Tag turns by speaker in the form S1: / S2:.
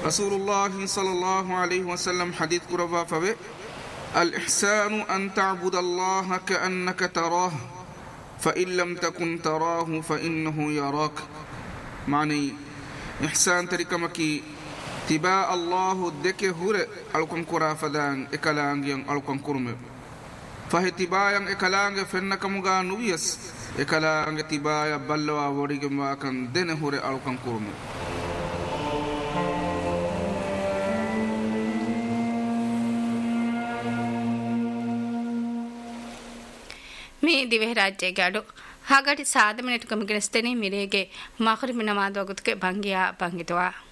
S1: رسول الله صلى الله عليه وسلم حديث قربا فبه الإحسان أن تعبد الله كأنك تراه فإن لم تكن تراه فإنه يراك. معني إحسان تركمكي تباء الله دك هور ألكم كرا فدان إكلانجين ألكم كرمه فهي تبايا إكلانج فنك مغا نويس إكلانج تبايا بلوا وريجم واكن دين هور ألكم كرمه.
S2: මේ දිවෙහි රාජ්‍යයේ ගඩු ಹಾಗಾಡಿ ಸಾಧಮನೆಟು ಕಮಗಿನಸ್ತೇನೆ ಮಿರೆಗೆ ಮಾಖರಿ ಮಿನಮಾದವಗುತ್ಕೆ ಭಂಗಿಯ ಭಂಗಿತವಾ